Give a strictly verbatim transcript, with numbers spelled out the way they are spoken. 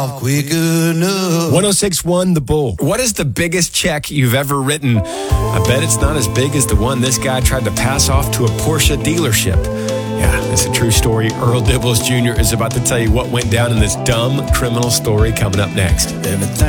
off quick enough. one oh six point one The Bull. What is the biggest check you've ever written? I bet it's not as big as the one this guy tried to pass off to a Porsche dealership. Yeah, it's a true story. Earl Dibbles Junior is about to tell you what went down in this dumb criminal story coming up next. Everything